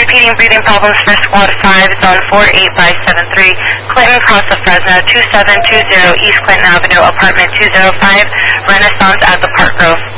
Repeating, breathing problems for Squad 5, Zone 48573, Clinton, Cross of Fresno, 2720 East Clinton Avenue, Apartment 205, Renaissance at the Park Grove.